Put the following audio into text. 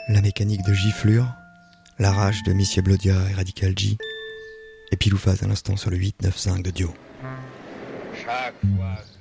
La mécanique de giflure, la rage de Monsieur Blodia et Radical G, et Pilouphase à l'instant sur le 8-9-5 de Dio. Chaque fois